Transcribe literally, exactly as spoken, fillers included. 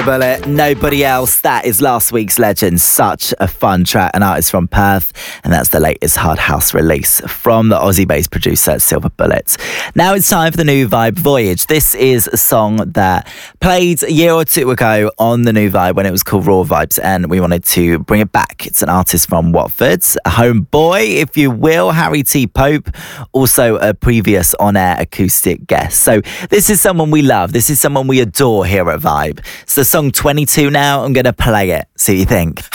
Bullet, Nobody Else. That is last week's legend. Such a fun track. An artist from Perth, and that's the latest hard house release from the Aussie-based producer Silver Bullet. Now it's time for the New Vibe Voyage. This is a song that played a year or two ago on the New Vibe when it was called Raw Vibes, and we wanted to bring it back. It's an artist from Watford, a homeboy, if you will, Harry T. Pope, also a previous on-air acoustic guest. So this is someone we love. This is someone we adore here at Vibe. It's the song twenty-two now. I'm going to play it. See what you think.